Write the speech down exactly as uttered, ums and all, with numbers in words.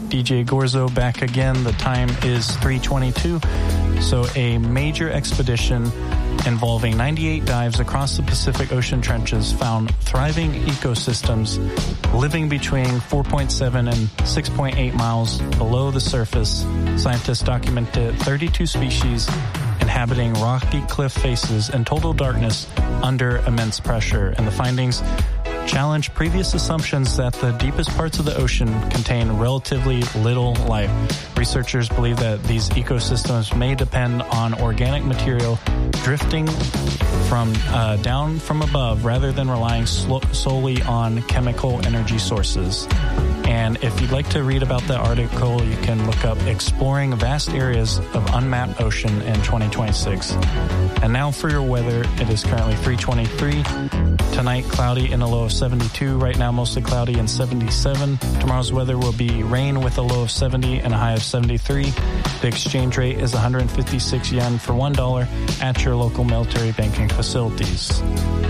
D J Gorzo back again. The time is three twenty-two. So a major expedition involving ninety-eight dives across the Pacific Ocean trenches found thriving ecosystems living between four point seven and six point eight miles below the surface. Scientists documented thirty-two species inhabiting rocky cliff faces in total darkness under immense pressure. And the findings challenge previous assumptions that the deepest parts of the ocean contain relatively little life. Researchers believe that these ecosystems may depend on organic material drifting from uh, down from above rather than relying slo- solely on chemical energy sources. And if you'd like to read about that article, you can look up Exploring Vast Areas of Unmapped Ocean in twenty twenty-six. And now for your weather, it is currently three twenty-three. Tonight, cloudy and a low of seventy-two. Right now, mostly cloudy and seventy-seven. Tomorrow's weather will be rain with a low of seventy and a high of seventy-three. The exchange rate is one hundred fifty-six yen for one dollar at your local military banking facilities.